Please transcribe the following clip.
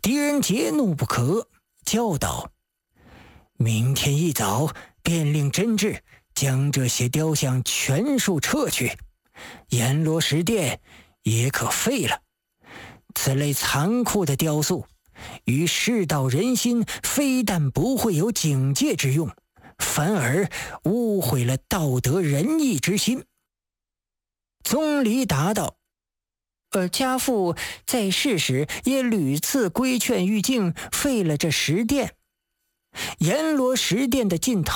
狄仁杰怒不可，叫道：明天一早便令真挚将这些雕像全数撤去，阎罗石殿也可废了。此类残酷的雕塑与世道人心非但不会有警戒之用，反而污毁了道德仁义之心。宗离答道：家父在世时也屡次规劝玉净废了这石殿。阎罗石殿的尽头